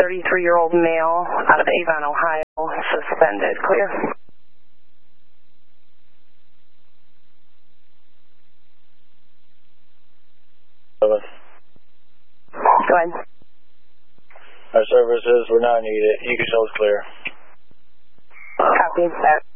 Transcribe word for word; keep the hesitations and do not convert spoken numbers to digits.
thirty-three-year-old male out of Avon, Ohio, suspended. Clear. Seven. Go ahead. Our services were not needed. You can show us clear. Copy that.